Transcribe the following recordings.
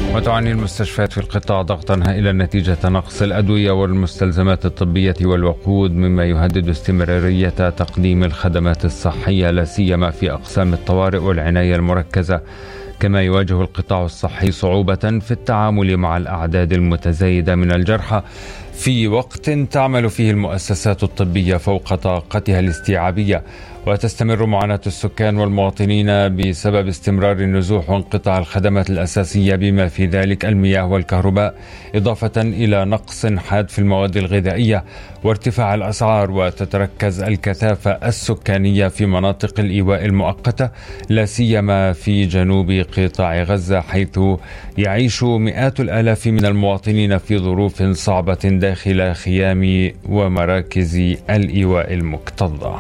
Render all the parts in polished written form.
وتعاني المستشفيات في القطاع ضغطا هائلا نتيجة نقص الأدوية والمستلزمات الطبية والوقود، مما يهدد استمرارية تقديم الخدمات الصحية لا سيما في أقسام الطوارئ والعناية المركزة. كما يواجه القطاع الصحي صعوبة في التعامل مع الأعداد المتزايدة من الجرحى في وقت تعمل فيه المؤسسات الطبية فوق طاقتها الاستيعابية، وتستمر معاناة السكان والمواطنين بسبب استمرار النزوح وانقطاع الخدمات الأساسية بما في ذلك المياه والكهرباء، إضافة إلى نقص حاد في المواد الغذائية وارتفاع الأسعار. وتتركز الكثافة السكانية في مناطق الإيواء المؤقتة لا سيما في جنوب قطاع غزة، حيث يعيش مئات الآلاف من المواطنين في ظروف صعبة داخل خيام ومراكز الإيواء المكتظة.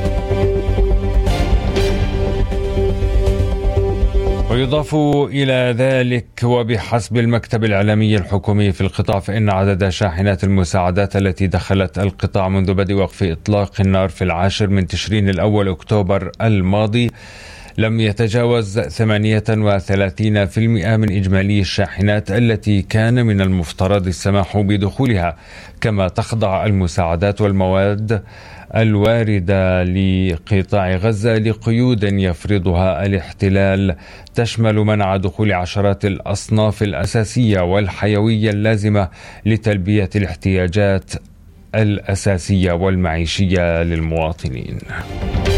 ويضاف إلى ذلك وبحسب المكتب الإعلامي الحكومي في القطاع فإن عدد شاحنات المساعدات التي دخلت القطاع منذ بدء وقف إطلاق النار في 10 من تشرين الأول أكتوبر الماضي لم يتجاوز 38% من إجمالي الشاحنات التي كان من المفترض السماح بدخولها. كما تخضع المساعدات والمواد الواردة لقطاع غزة لقيود يفرضها الاحتلال تشمل منع دخول عشرات الأصناف الأساسية والحيوية اللازمة لتلبية الاحتياجات الأساسية والمعيشية للمواطنين.